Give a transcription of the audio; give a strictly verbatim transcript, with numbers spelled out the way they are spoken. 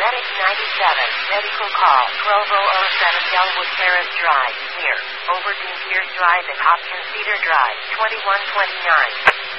Medic ninety-seven, medical call, twelve oh seven Delwood Terrace Drive, near Overdene Pierce Drive and Hopkins Cedar Drive, twenty-one twenty-nine.